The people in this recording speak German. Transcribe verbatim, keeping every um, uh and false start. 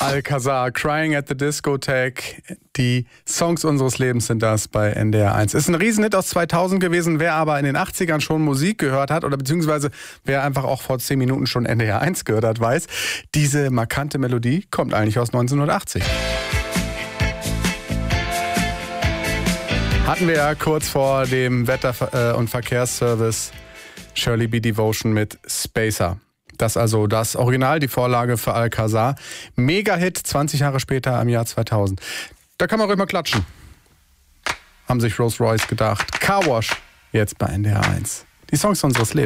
Alcazar, Crying at the Discotheque. Die Songs unseres Lebens sind das bei N D R eins. Ist ein Riesenhit aus zweitausend gewesen. Wer aber in den achtzigern schon Musik gehört hat oder beziehungsweise wer einfach auch vor zehn Minuten schon N D R eins gehört hat, weiß, diese markante Melodie kommt eigentlich aus neunzehnhundertachtzig. Hatten wir ja kurz vor dem Wetter- und Verkehrsservice Shirley B. Devotion mit Spacer. Das also das Original, die Vorlage für Alcazar. Mega-Hit, zwanzig Jahre später im Jahr zweitausend. Da kann man ruhig mal klatschen. Haben sich Rolls-Royce gedacht. Car Wash, jetzt bei N D R eins. Die Songs unseres Lebens.